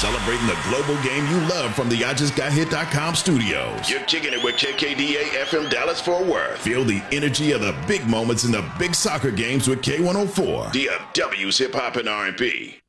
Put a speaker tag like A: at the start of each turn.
A: celebrating the global game you love from the IJustGotHit.com studios.
B: You're kicking it with KKDA FM Dallas Fort Worth.
A: Feel the energy of the big moments in the big soccer games with K104.
B: DFW's Hip Hop and R&B.